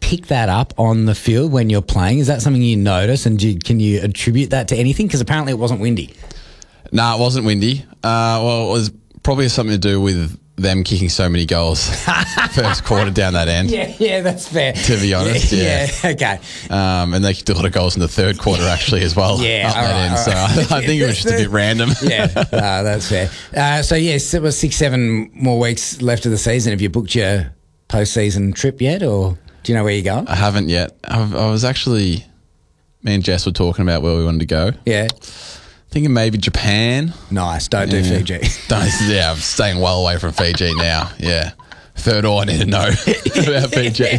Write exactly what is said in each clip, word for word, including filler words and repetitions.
pick that up on the field when you're playing? Is that something you notice, and do you, can you attribute that to anything? Because apparently it wasn't windy. No, nah, it wasn't windy. Uh, well, it was probably something to do with them kicking so many goals first quarter down that end. Yeah, yeah, that's fair. To be honest, yeah. Yeah, yeah okay. Um, and they kicked a lot of goals in the third quarter actually as well. Yeah, up all that right, end. all So right. I, I think it was just a bit random. Yeah, uh, that's fair. Uh, so yes, it was six, seven more weeks left of the season. Have you booked your post-season trip yet, or do you know where you're going? I haven't yet. I've, I was actually, me and Jess were talking about where we wanted to go. Yeah. Thinking maybe Japan. Nice. Don't yeah. do Fiji. Don't, yeah, I'm staying well away from Fiji now. Yeah. Third all I need to know about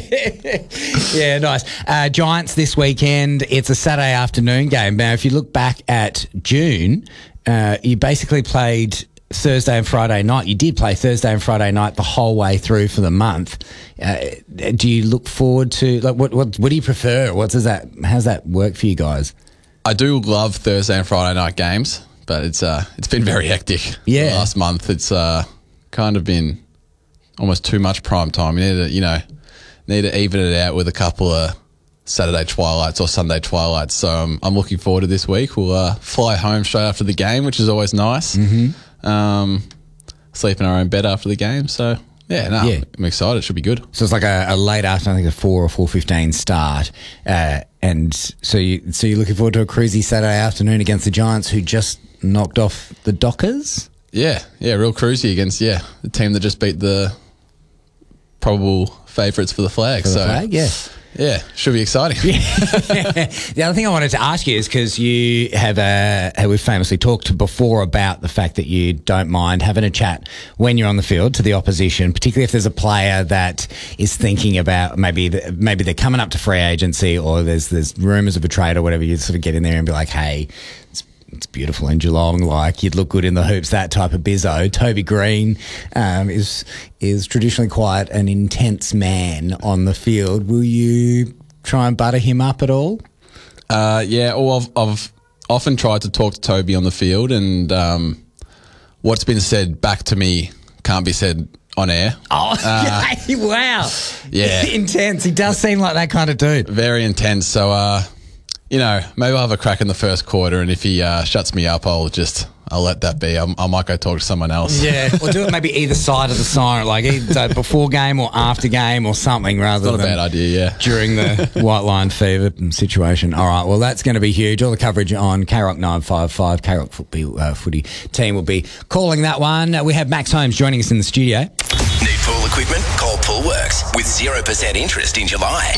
Fiji. Yeah, nice. Uh, Giants this weekend. It's a Saturday afternoon game. Now, if you look back at June, uh, you basically played Thursday and Friday night. You did play Thursday and Friday night the whole way through for the month. Uh, do you look forward to, like, what, what, what do you prefer? What does that, how's that work for you guys? I do love Thursday and Friday night games, but it's uh it's been very hectic. Yeah. The last month it's uh kind of been almost too much prime time. You need to, you know, need to even it out with a couple of Saturday twilights or Sunday twilights. So um, I'm looking forward to this week. We'll uh, fly home straight after the game, which is always nice. Mm-hmm. Um, sleep in our own bed after the game. So yeah, no, Yeah. I'm excited. It should be good. So it's like a, a late afternoon, I think a four or four fifteen start, uh, and so you so you're looking forward to a cruisy Saturday afternoon against the Giants, who just knocked off the Dockers. Yeah, yeah, real cruisy against yeah the team that just beat the probable favourites for the flag. For the so flag, yeah. Yeah, should be exciting. The other thing I wanted to ask you is because you have uh, we've famously talked before about the fact that you don't mind having a chat when you're on the field to the opposition, particularly if there's a player that is thinking about maybe the, maybe they're coming up to free agency, or there's there's rumours of a trade or whatever. You sort of get in there and be like, hey, it's It's beautiful in Geelong, like you'd look good in the hoops, that type of bizzo. Toby Green um, is is traditionally quite an intense man on the field. Will you try and butter him up at all? Uh, yeah, well, I've, I've often tried to talk to Toby on the field, and um, what's been said back to me can't be said on air. Oh, uh, wow. Yeah. Intense. He does seem like that kind of dude. Very intense. So, uh, you know, maybe I'll have a crack in the first quarter, and if he uh, shuts me up, I'll just, I'll let that be. I'm, I might go talk to someone else. Yeah, or do it maybe either side of the siren, like either before game or after game or something, rather Not a than bad idea, yeah. during the white line fever situation. All right, well, that's going to be huge. All the coverage on K Rock nine five five, K Rock footy, uh, footy team will be calling that one. Uh, we have Max Holmes joining us in the studio. Need pool equipment? Call Poolworks with zero percent interest in July.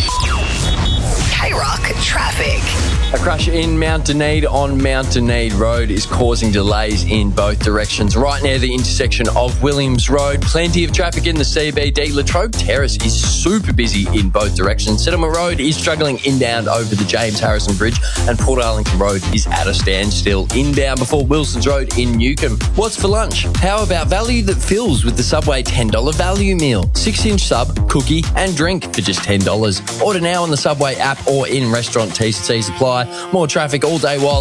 K-Rock traffic. A crash in Mount Dunedin on Mount Dunedin Road is causing delays in both directions. Right near the intersection of Williams Road, plenty of traffic in the C B D. Latrobe Terrace is super busy in both directions. Settlement Road is struggling inbound over the James Harrison Bridge, and Port Arlington Road is at a standstill inbound before Wilson's Road in Newcombe. What's for lunch? How about value that fills with the Subway ten dollars value meal? six inch sub, cookie and drink for just ten dollars. Order now on the Subway app or in restaurant T C Supply. More traffic all day while